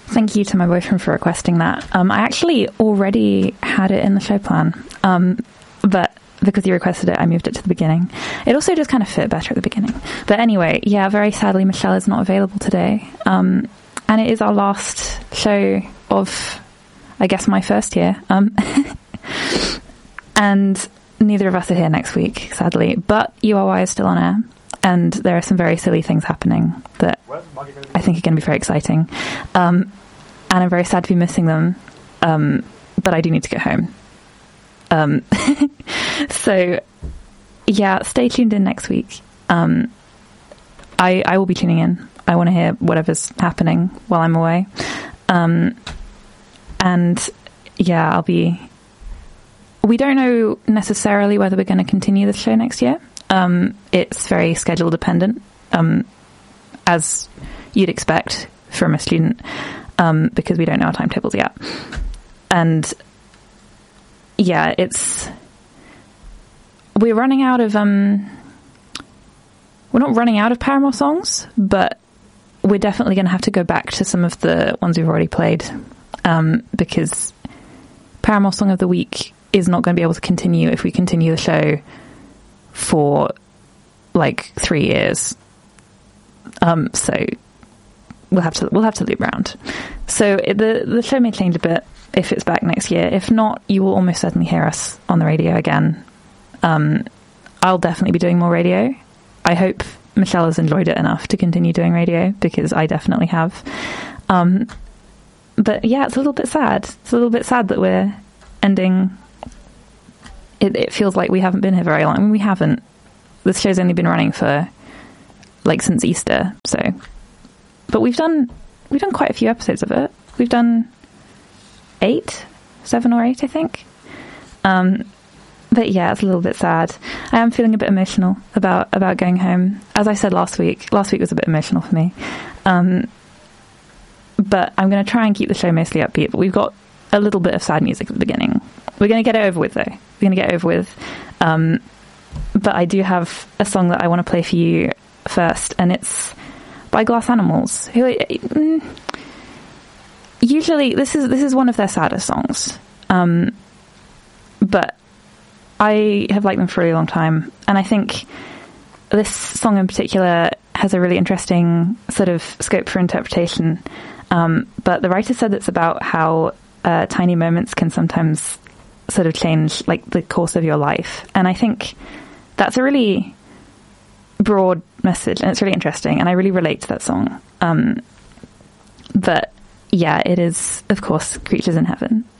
Thank you to my boyfriend for requesting that. I actually already had it in the show plan, but because he requested it, I moved it to the beginning. It also just kind of fit better at the beginning. But anyway, yeah, very sadly, Michelle is not available today. And it is our last show of, I guess, my first year. And neither of us are here next week, sadly. But URY is still on air. And there are some very silly things happening that I think are going to be very exciting. And I'm very sad to be missing them. But I do need to get home. So, yeah, stay tuned in next week. I will be tuning in. I want to hear whatever's happening while I'm away. And, yeah, we don't know necessarily whether we're going to continue the show next year. It's very schedule dependent, as you'd expect from a student, because we don't know our timetables yet. And yeah, we're running out of, we're not running out of Paramore songs, but we're definitely going to have to go back to some of the ones we've already played, because Paramore Song of the Week is not going to be able to continue if we continue the show for like 3 years. So we'll have to loop around. So the show may change a bit if it's back next year. If not, you will almost certainly hear us on the radio again. I'll definitely be doing more radio. I hope Michelle has enjoyed it enough to continue doing radio, because I definitely have. But yeah, it's a little bit sad. It's a little bit sad that we're ending. It feels like we haven't been here very long. I mean, we haven't. This show's only been running for like since Easter. So, but we've done quite a few episodes of it. We've done 7 or 8, I think. But yeah, it's a little bit sad. I am feeling a bit emotional about going home. As I said last week was a bit emotional for me. But I'm going to try and keep the show mostly upbeat. But we've got a little bit of sad music at the beginning. We're going to get it over with, though. We're going to get it over with. But I do have a song that I want to play for you first, and it's by Glass Animals, who usually this is one of their saddest songs. But I have liked them for a really long time, and I think this song in particular has a really interesting sort of scope for interpretation. But the writer said it's about how tiny moments can sometimes sort of change like the course of your life, and I think that's a really broad message, and it's really interesting, and I really relate to that song. But yeah, it is, of course, Creatures in Heaven.